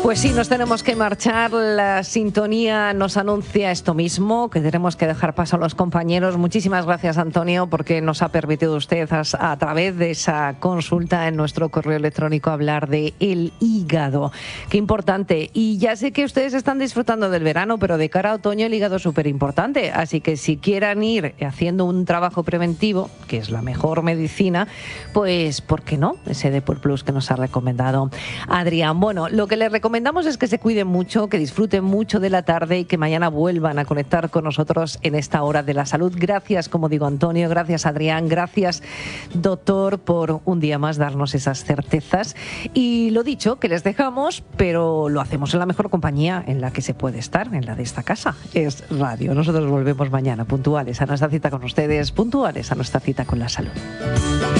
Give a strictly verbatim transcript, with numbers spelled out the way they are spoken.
Pues sí, nos tenemos que marchar. La sintonía nos anuncia esto mismo, que tenemos que dejar paso a los compañeros. Muchísimas gracias, Antonio, porque nos ha permitido usted a, a través de esa consulta en nuestro correo electrónico hablar de el hígado. Qué importante. Y ya sé que ustedes están disfrutando del verano, pero de cara a otoño el hígado es súper importante. Así que si quieran ir haciendo un trabajo preventivo, que es la mejor medicina, pues ¿por qué no? Ese Depur Plus que nos ha recomendado Adrián. Bueno, lo que les recomendamos es que se cuiden mucho, que disfruten mucho de la tarde y que mañana vuelvan a conectar con nosotros en esta hora de la salud. Gracias, como digo, Antonio, gracias, Adrián, gracias, doctor, por un día más darnos esas certezas. Y lo dicho, que les dejamos, pero lo hacemos en la mejor compañía en la que se puede estar, en la de esta casa, es radio. Nosotros volvemos mañana puntuales a nuestra cita con ustedes, puntuales a nuestra cita con la salud.